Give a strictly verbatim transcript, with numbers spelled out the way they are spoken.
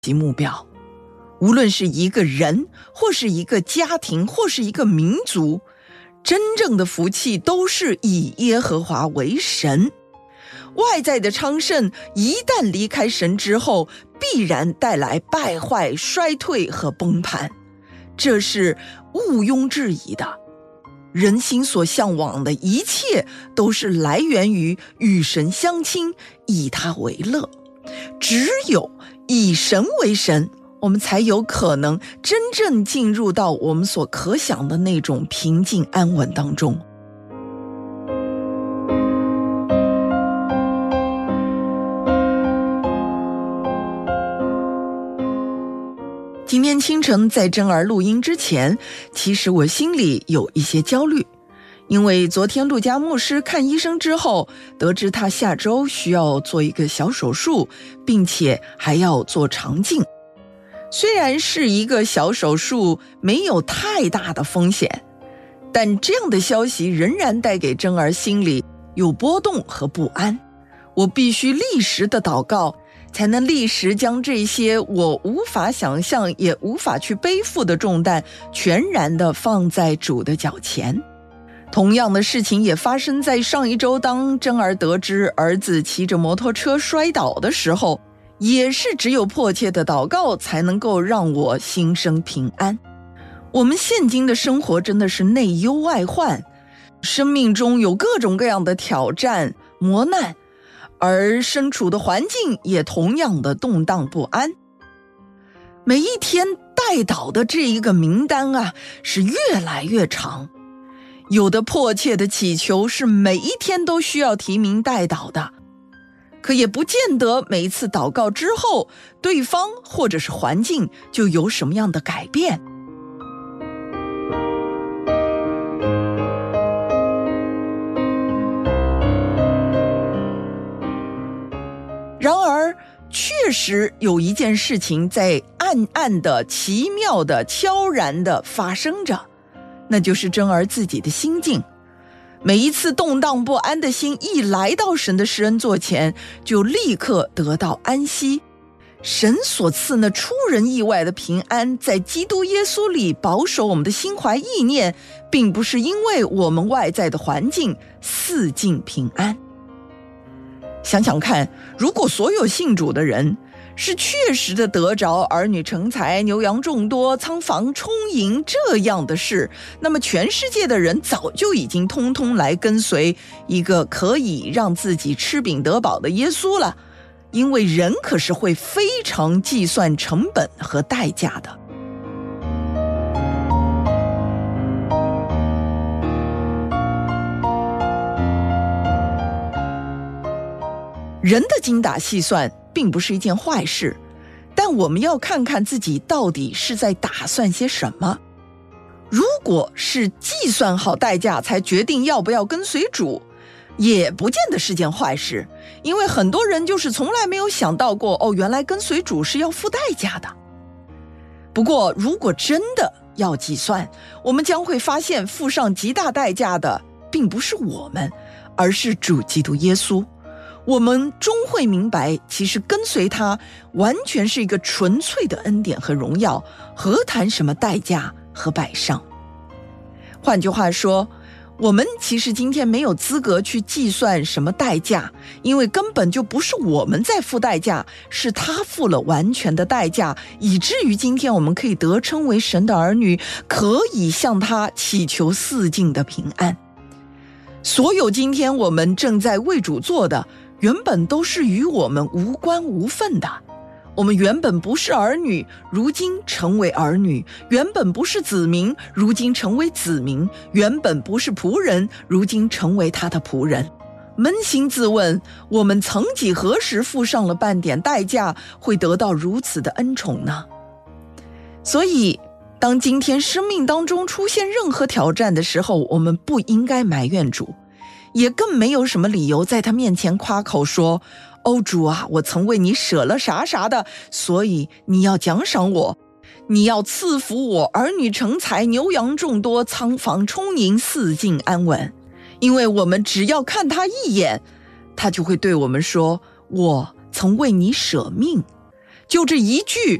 及目标。无论是一个人，或是一个家庭，或是一个民族，真正的福气都是以耶和华为神。外在的昌盛一旦离开神之后，必然带来败坏、衰退和崩盘，这是毋庸置疑的。人心所向往的一切都是来源于与神相亲，以他为乐。只有以神为神，我们才有可能真正进入到我们所可想的那种平静安稳当中。今天清晨在真儿录音之前，其实我心里有一些焦虑，因为昨天陆家牧师看医生之后，得知他下周需要做一个小手术，并且还要做肠镜。虽然是一个小手术，没有太大的风险，但这样的消息仍然带给真儿心里有波动和不安。我必须立时的祷告，才能立时将这些我无法想象也无法去背负的重担全然的放在主的脚前。同样的事情也发生在上一周，当真儿得知儿子骑着摩托车摔倒的时候，也是只有迫切的祷告才能够让我心生平安。我们现今的生活真的是内忧外患，生命中有各种各样的挑战磨难，而身处的环境也同样的动荡不安。每一天代祷的这一个名单啊，是越来越长。有的迫切的祈求是每一天都需要提名代祷的，可也不见得每一次祷告之后，对方或者是环境就有什么样的改变。然而确实有一件事情在暗暗的、奇妙的、悄然的发生着，那就是真儿自己的心境。每一次动荡不安的心一来到神的施恩座前，就立刻得到安息。神所赐那出人意外的平安，在基督耶稣里保守我们的心怀意念，并不是因为我们外在的环境四境平安。想想看，如果所有信主的人是确实的得着儿女成才、牛羊众多、仓房充盈这样的事，那么全世界的人早就已经通通来跟随一个可以让自己吃饼得饱的耶稣了。因为人可是会非常计算成本和代价的。人的精打细算并不是一件坏事，但我们要看看自己到底是在打算些什么。如果是计算好代价才决定要不要跟随主，也不见得是件坏事，因为很多人就是从来没有想到过，哦，原来跟随主是要付代价的。不过如果真的要计算，我们将会发现付上极大代价的并不是我们，而是主基督耶稣。我们终会明白，其实跟随他完全是一个纯粹的恩典和荣耀，何谈什么代价和摆上。换句话说，我们其实今天没有资格去计算什么代价，因为根本就不是我们在付代价，是他付了完全的代价，以至于今天我们可以得称为神的儿女，可以向他祈求四境的平安。所有今天我们正在为主做的，原本都是与我们无关无分的。我们原本不是儿女，如今成为儿女；原本不是子民，如今成为子民；原本不是仆人，如今成为他的仆人。扪心自问，我们曾几何时付上了半点代价，会得到如此的恩宠呢？所以当今天生命当中出现任何挑战的时候，我们不应该埋怨主，也更没有什么理由在他面前夸口说，哦，主啊，我曾为你舍了啥啥的，所以你要奖赏我，你要赐福我，儿女成才，牛羊众多，仓房充盈，四境安稳。因为我们只要看他一眼，他就会对我们说，我曾为你舍命。 就这一句